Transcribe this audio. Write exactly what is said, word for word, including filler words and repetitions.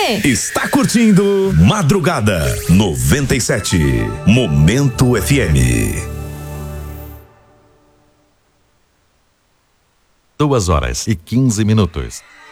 você. Está curtindo Madrugada noventa e sete. Momento F M. Duas horas e quinze minutos.